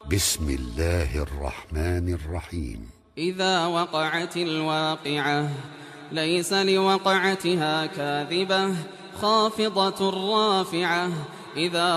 بسم الله الرحمن الرحيم. إذا وقعت الواقعة ليس لوقعتها كاذبة خافضة رافعة إذا